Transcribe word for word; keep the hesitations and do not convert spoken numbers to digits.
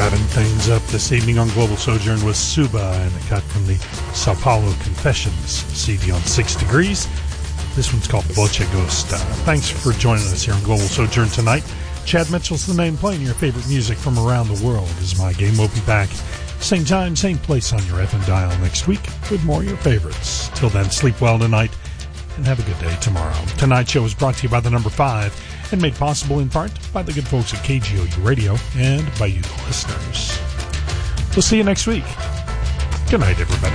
Wrapping things up this evening on Global Sojourn with Suba and a cut from the Sao Paulo Confessions C D on Six Degrees. This one's called Voce Gusta. Thanks for joining us here on Global Sojourn tonight. Chad Mitchell's the name, playing your favorite music from around the world is my game. We'll be back same time, same place on your F M dial next week with more of your favorites. Till then, sleep well tonight and have a good day tomorrow. Tonight's show is brought to you by the number five and made possible in part by the good folks at K G O U Radio and by you, the listeners. We'll see you next week. Good night, everybody.